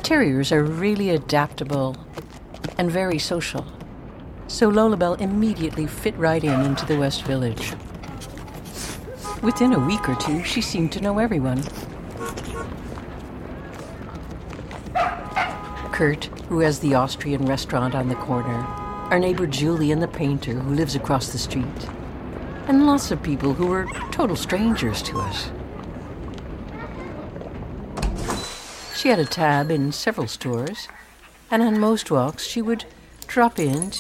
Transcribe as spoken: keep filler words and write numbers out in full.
Terriers are really adaptable and very social, so Lolabelle immediately fit right in into the West Village. Within a week or two, she seemed to know everyone. Kurt, who has the Austrian restaurant on the corner, our neighbor Julian the painter, who lives across the street, and lots of people who were total strangers to us. She had a tab in several stores, and on most walks she would drop in